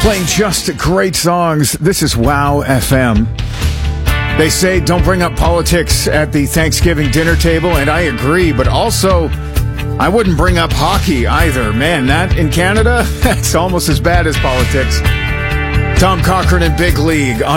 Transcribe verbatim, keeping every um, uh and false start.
Playing just great songs. This is Wow F M. They say don't bring up politics at the Thanksgiving dinner table, and I agree, but also I wouldn't bring up hockey either. Man, that in Canada, that's almost as bad as politics. Tom Cochrane and Big League on